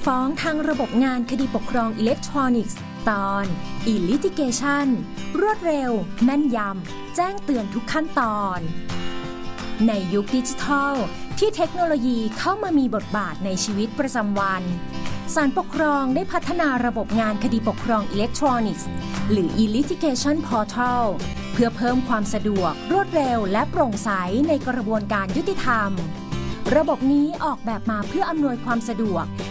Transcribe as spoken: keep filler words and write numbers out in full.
ฟ้องทางระบบงานคดีปกครองอิเล็กทรอนิกส์ตอน e-litigation รวดเร็วแม่นยำแจ้งเตือนทุกขั้นตอนในยุคดิจิทัลที่เทคโนโลยีเข้ามามีบทบาทในชีวิตประจำวันศาลปกครองได้พัฒนาระบบงานคดีปกครองอิเล็กทรอนิกส์หรือ e-litigation portal เพื่อเพิ่มความสะดวกรวดเร็วและโปร่งใสในกระบวนการยุติธรรมระบบนี้ออกแบบมาเพื่ออำนวยความสะดวก